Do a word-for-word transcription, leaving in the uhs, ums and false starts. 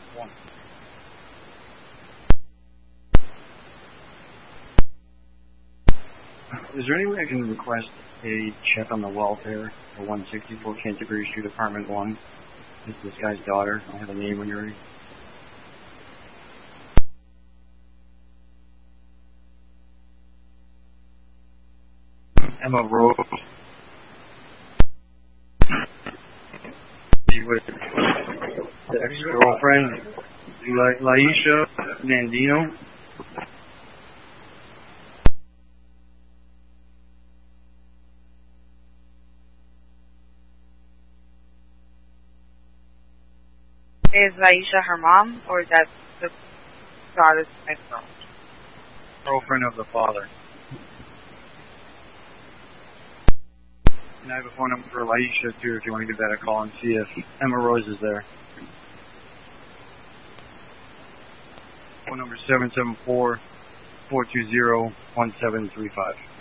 one. Is there any way I can request a check on the welfare for one sixty-four Canterbury Street, Apartment one? This is this guy's daughter. I have a name when you're ready. Emma Rose. She was the ex-girlfriend, La- Laisha Mandino. Is Laisha her mom, or is that the daughter's ex-girlfriend? Girlfriend of the father. And I have a phone number for Laisha, too, if you want to give that a call and see if Emma Rose is there. Phone number seven seven four, four two zero, one seven three five.